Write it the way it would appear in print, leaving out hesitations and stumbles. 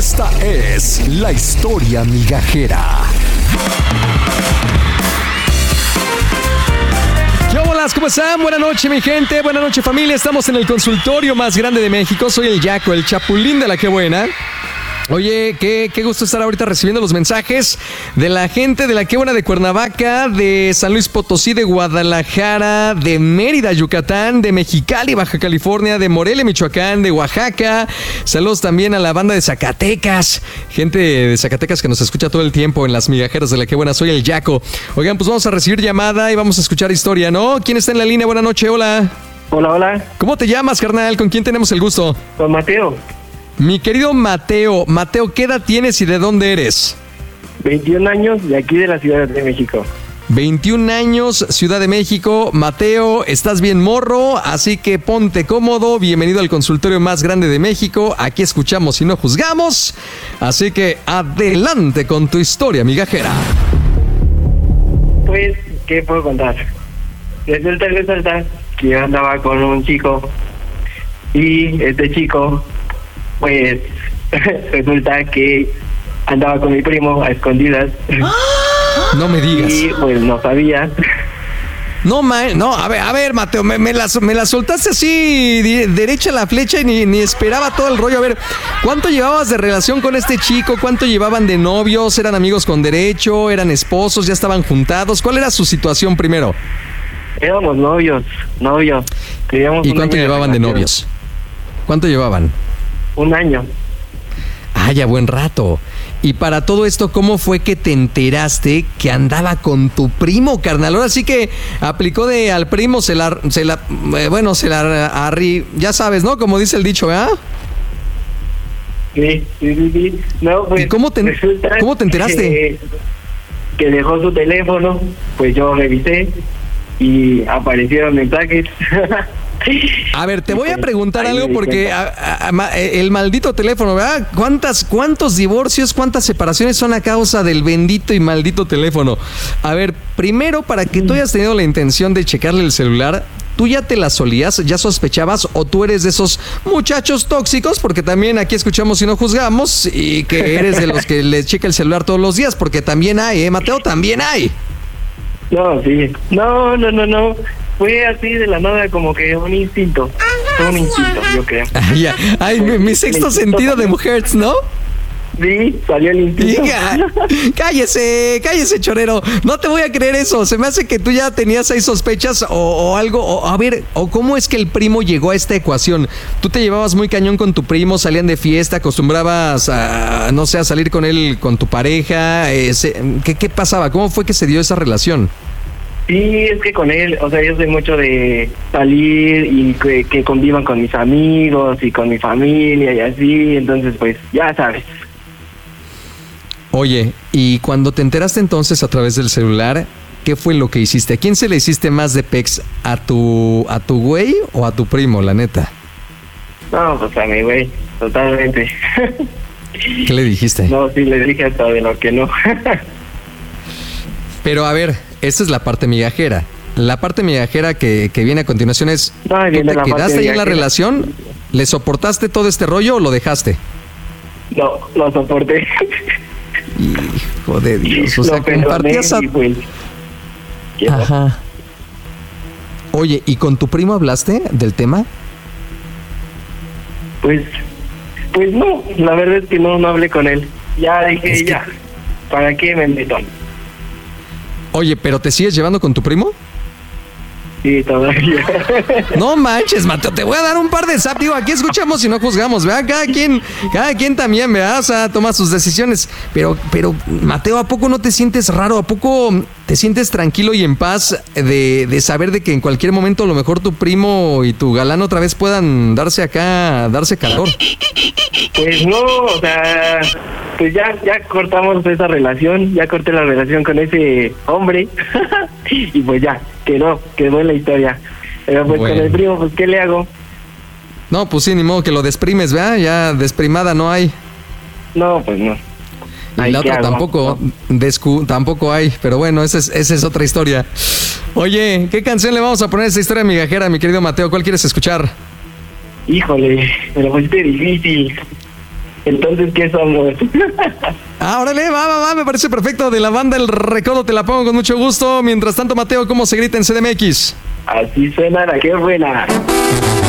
Esta es la historia migajera. ¿Qué hola? ¿Cómo están? Buenas noches, mi gente. Buenas noches, familia. Estamos en el consultorio más grande de México. Soy el Yaco, el chapulín de la Qué Buena. Oye, qué gusto estar ahorita recibiendo los mensajes de la gente de la Qué Buena de Cuernavaca, de San Luis Potosí, de Guadalajara, de Mérida, Yucatán, de Mexicali, Baja California, de Morelia, Michoacán, de Oaxaca. Saludos también a la banda de Zacatecas, gente de Zacatecas que nos escucha todo el tiempo en las migajeras de la Qué Buena. Soy el Yaco. Oigan, pues vamos a recibir llamada y vamos a escuchar historia, ¿no? ¿Quién está en la línea? Buenas noches, hola. Hola. ¿Cómo te llamas, carnal? ¿Con quién tenemos el gusto? Con Mateo. Mi querido Mateo, ¿qué edad tienes y de dónde eres? 21 años, de aquí de la Ciudad de México. 21 años, Ciudad de México. Mateo, estás bien morro, así que ponte cómodo. Bienvenido al consultorio más grande de México. Aquí escuchamos y no juzgamos. Así que adelante con tu historia migajera. Pues, ¿qué puedo contar? Resulta que yo andaba con un chico y este chico, pues, resulta que andaba con mi primo a escondidas. No me digas. Y pues no sabía. No, a ver, Mateo, me la soltaste así, derecha la flecha y ni esperaba todo el rollo. A ver, ¿cuánto llevabas de relación con este chico? ¿Cuánto llevaban de novios? ¿Eran amigos con derecho? ¿Eran esposos? ¿Ya estaban juntados? ¿Cuál era su situación primero? Éramos novios. ¿Y cuánto llevaban de novios? ¿Cuánto llevaban? 1 año. Ah, ya buen rato. Y para todo esto, ¿cómo fue que te enteraste que andaba con tu primo, carnal? Ahora sí que aplicó de al primo, ya sabes, ¿no? Como dice el dicho, ¿verdad? Sí. No, pues, ¿Y cómo te enteraste? Que dejó su teléfono, pues yo revisé y aparecieron mensajes. A ver, te voy a preguntar algo porque el maldito teléfono, ¿verdad? ¿Cuántos divorcios, cuántas separaciones son a causa del bendito y maldito teléfono? A ver, primero, para que tú hayas tenido la intención de checarle el celular, ¿tú ya te la solías, ya sospechabas o tú eres de esos muchachos tóxicos? Porque también aquí escuchamos y no juzgamos y que eres de los que les checa el celular todos los días, porque también hay, Mateo, también hay. No, sí. No. Fue así de la nada, como que un instinto. Fue un instinto, yo creo. Ay, mi sexto sentido de mujeres, ¿no? Sí, salió el instinto. Cállese, chorero. No te voy a creer eso. Se me hace que tú ya tenías ahí sospechas o algo. O cómo es que el primo llegó a esta ecuación. Tú te llevabas muy cañón con tu primo, salían de fiesta, acostumbrabas a salir con él, con tu pareja. ¿Qué pasaba? ¿Cómo fue que se dio esa relación? Sí, es que con él, o sea, yo soy mucho de salir y que convivan con mis amigos y con mi familia y así, entonces pues ya sabes. Oye, y cuando te enteraste entonces a través del celular, ¿qué fue lo que hiciste? ¿A quién se le hiciste más de pex? ¿A tu güey o a tu primo, la neta? No, pues a mi güey, totalmente. ¿Qué le dijiste? No, sí, le dije hasta de lo que no. Pero a ver, esta es la parte migajera. La parte migajera que viene a continuación es, ¿tú te quedaste ahí en la relación? ¿Le soportaste todo este rollo o lo dejaste? No, lo soporté. Hijo de Dios, o sea, compartías pues, Ajá. Oye, ¿y con tu primo hablaste del tema? Pues no, la verdad es que no hablé con él. Ya dije, ¿para qué me meto? Oye, ¿pero te sigues llevando con tu primo? Sí, todavía. No manches, Mateo, te voy a dar un par de zap. Digo, aquí escuchamos y no juzgamos, ¿verdad? Cada quien también, ¿verdad? O sea, toma sus decisiones. Pero, Mateo, ¿a poco no te sientes raro? ¿A poco te sientes tranquilo y en paz de saber de que en cualquier momento a lo mejor tu primo y tu galán otra vez puedan darse calor? Pues no, o sea, pues ya cortamos esa relación, ya corté la relación con ese hombre y pues ya, quedó en la historia. Pero pues bueno, con el primo, pues ¿qué le hago? No, pues sí, ni modo que lo desprimes, ¿verdad? Ya desprimada no hay. No, pues no. Y la otra tampoco, tampoco hay, pero bueno, esa es otra historia. Oye, ¿qué canción le vamos a poner a esta historia migajera, mi querido Mateo? ¿Cuál quieres escuchar? Híjole, me lo pusiste difícil. Entonces, ¿qué somos? Órale, va, me parece perfecto. De la banda El Recodo te la pongo con mucho gusto. Mientras tanto, Mateo, ¿cómo se grita en CDMX? Así suena la que buena.